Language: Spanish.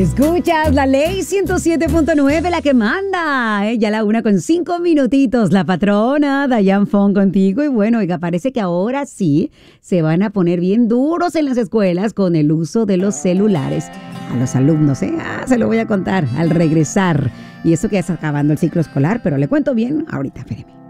Escuchas la ley 107.9, la que manda. Ya la 1:05. La patrona Dayan Fon contigo. Y bueno, oiga, parece que ahora sí se van a poner bien duros en las escuelas con el uso de los celulares. A los alumnos, se lo voy a contar al regresar. Y eso que ya está acabando el ciclo escolar, pero le cuento bien ahorita, espéreme.